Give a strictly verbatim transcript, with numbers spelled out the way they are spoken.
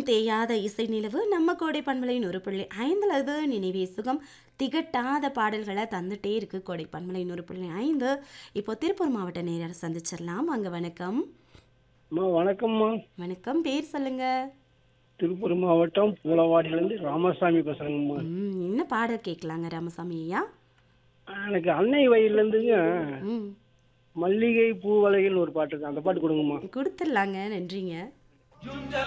தேயாத இசை நிலவு நம்ம கோடை பண்பலையின் ஒரு புள்ளி ஐந்துல அது நினைவே சுகம் திகட்டாத பாடல்களை தந்துட்டே இருக்கு கோடை பண்பலையின் ஒரு புள்ளி ஐந்து. இப்போ திருப்பூர் மாவட்ட நேரர் சந்திச்சிடலாம். அங்க வணக்கம். அம்மா வணக்கம்மா. வணக்கம், பேர் சொல்லுங்க. திருப்பூர் மாவட்டம் பூலவாடியிலேருந்து ராமசாமி பேசுகிறேங்கம்மா. ம் என்ன பாடல் கேட்கலாங்க ராமசாமி ஐயா? எனக்கு அன்னை வயல்லேருந்துங்க ம் மல்லிகை பூவலைகள்னு ஒரு பாட்டு இருக்கு. அந்த பாட்டு கொடுங்கம்மா. கொடுத்துடலாங்க, நன்றிங்க.